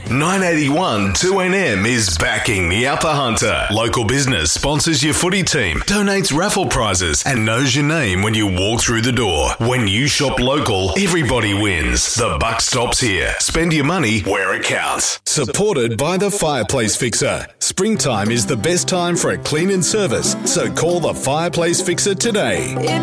981 2NM is backing the Upper Hunter. Local business sponsors your footy team, donates raffle prizes, and knows your name when you walk through the door. When you shop local, everybody wins. The buck stops here. Spend your money where it counts. Supported by the Fireplace Fixer. Springtime is the best time for a clean and service, so call the Fireplace Fixer today.